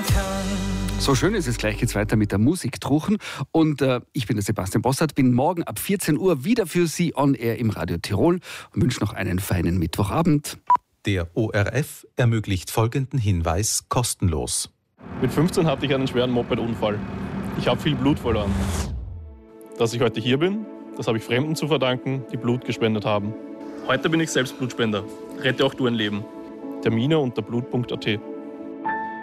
So schön ist es, gleich geht's weiter mit der Musikdruchen. Und ich bin der Sebastian Bossart, bin morgen ab 14 Uhr wieder für Sie on air im Radio Tirol und wünsche noch einen feinen Mittwochabend. Der ORF ermöglicht folgenden Hinweis kostenlos. Mit 15 hatte ich einen schweren Mopedunfall. Ich habe viel Blut verloren. Dass ich heute hier bin, das habe ich Fremden zu verdanken, die Blut gespendet haben. Heute bin ich selbst Blutspender. Rette auch du ein Leben. Termine unter blut.at.